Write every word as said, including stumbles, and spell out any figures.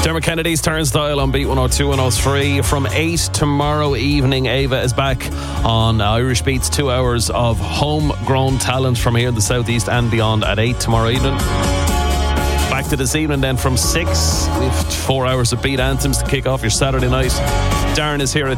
Dermot Kennedy's Turnstile on Beat one oh two and oh three. From eight tomorrow evening, Ava is back on Irish Beats. Two hours of homegrown talent from here in the southeast and beyond at eight tomorrow evening. Back to this evening then from six. We've four hours of beat anthems to kick off your Saturday night. Darren is here at